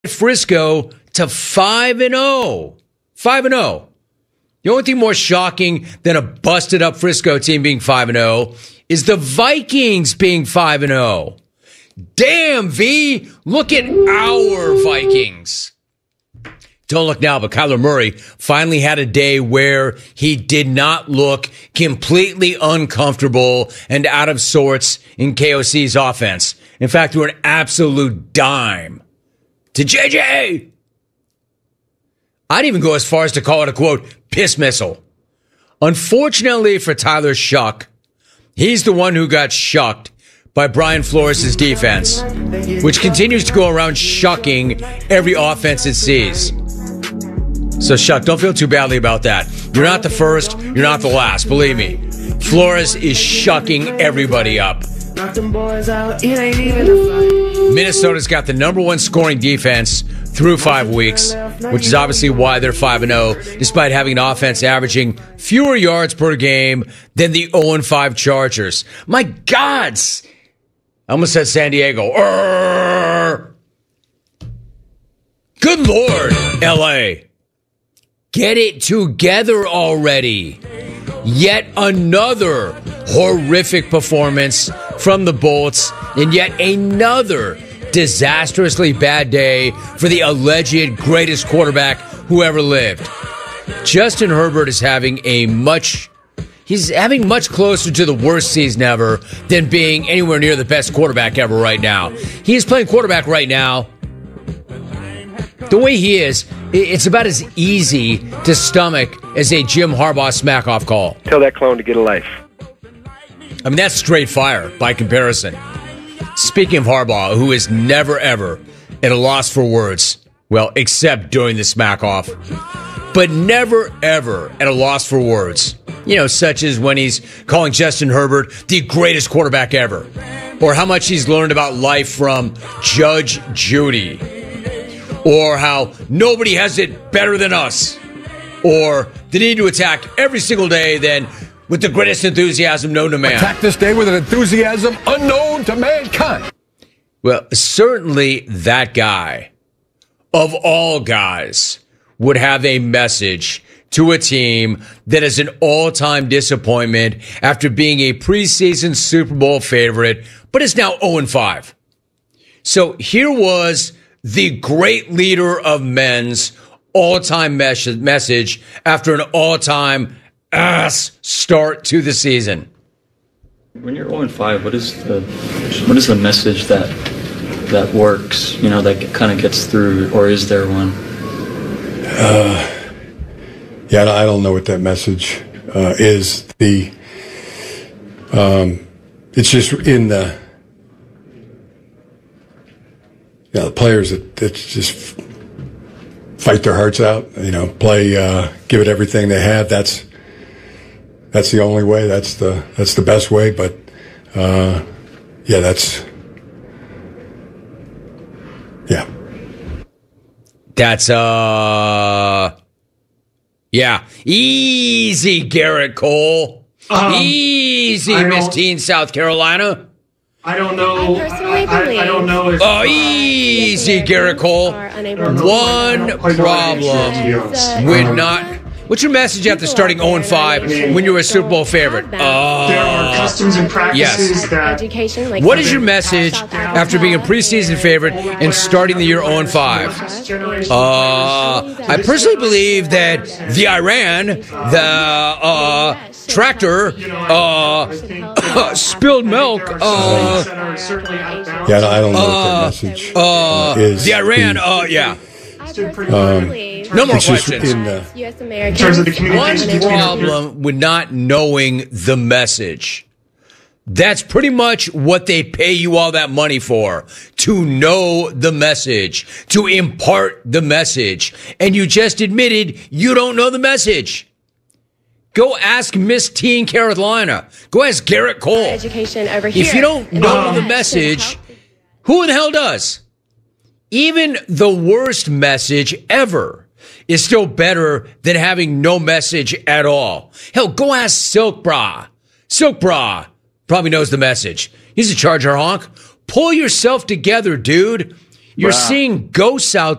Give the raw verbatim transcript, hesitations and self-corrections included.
Frisco to five and oh. five and oh. The only thing more shocking than a busted up Frisco team being five and oh is the Vikings being five and oh. Damn, V, look at our Vikings. Don't look now, but Kyler Murray finally had a day where he did not look completely uncomfortable and out of sorts in K O C's offense. In fact, threw an absolute dime to J J. I'd even go as far as to call it a, quote, piss missile. Unfortunately for Tyler Shuck, he's the one who got shucked by Brian Flores' defense, which continues to go around shucking every offense it sees. So, Shuck, don't feel too badly about that. You're not the first, you're not the last, believe me. Flores is shucking everybody up. Minnesota's got the number one scoring defense through five weeks, which is obviously why they're five and oh, despite having an offense averaging fewer yards per game than the oh and five Chargers. My gods! I almost said San Diego. Urgh. Good Lord, L A. Get it together already. Yet another horrific performance from the Bolts, and yet another disastrously bad day for the alleged greatest quarterback who ever lived. Justin Herbert is having a much, he's having much closer to the worst season ever than being anywhere near the best quarterback ever right now. He is playing quarterback right now. The way he is, it's about as easy to stomach as a Jim Harbaugh smack-off call. Tell that clone to get a life. I mean, that's straight fire by comparison. Speaking of Harbaugh, who is never, ever at a loss for words, well, except during the smack-off, but never, ever at a loss for words, you know, such as when he's calling Justin Herbert the greatest quarterback ever, or how much he's learned about life from Judge Judy, or how nobody has it better than us, or the need to attack every single day then with the greatest enthusiasm known to man. Attack this day with an enthusiasm unknown to mankind. Well, certainly that guy, of all guys, would have a message to a team that is an all-time disappointment after being a preseason Super Bowl favorite, but is now oh and five. So here was the great leader of men's all-time mes- message after an all-time ass start to the season. When you're oh and five, what is the what is the message that that works? You know, that kind of gets through, or is there one? Uh, yeah, I don't know what that message uh, is. The um, it's just in the yeah, the players that, that just fight their hearts out. You know, play, uh, give it everything they have. That's That's the only way. That's the that's the best way. But uh, yeah, that's yeah. That's uh, yeah, easy, Garrett Cole. Um, easy, Miss Teen, South Carolina. I don't know. I personally I, believe. I, I don't know if. Oh, easy, Garrett Cole. One problem with not. What's your message after starting oh and five when you were a Super Bowl favorite? Uh, there are customs and practices yes. that. Education, like what is your message after being a preseason favorite and starting the year oh and five? Uh, I personally believe that the Iran, the uh, tractor, uh, spilled milk. Uh, yeah, I don't know uh, what that message uh, is. The Iran, uh, yeah. Um, no more it's just questions. in the, U S In Americans. terms of the communication. One problem with not knowing the message. That's pretty much what they pay you all that money for, to know the message, to impart the message. And you just admitted you don't know the message. Go ask Miss Teen Carolina. Go ask Garrett Cole. Education over here. If you don't know the message, who in the hell does? Even the worst message ever is still better than having no message at all. Hell, go ask Silk Bra. Silk Bra probably knows the message. He's a Charger honk. Pull yourself together, dude. You're Bruh. seeing ghosts out